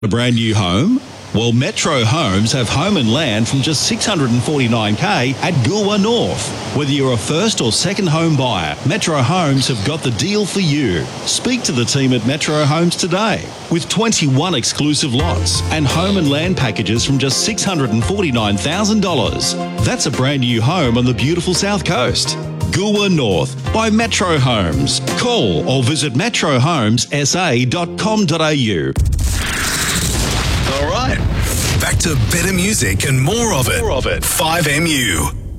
A brand new home? Well, Metro Homes have home and land from just $649K at Goolwa North. Whether you're a first or second home buyer, Metro Homes have got the deal for you. Speak to the team at Metro Homes today. With 21 exclusive lots and home and land packages from just $649,000. That's a brand new home on the beautiful South Coast. Goolwa North by Metro Homes. Call or visit metrohomessa.com.au. All right. Back to better music and more of it. 5MU.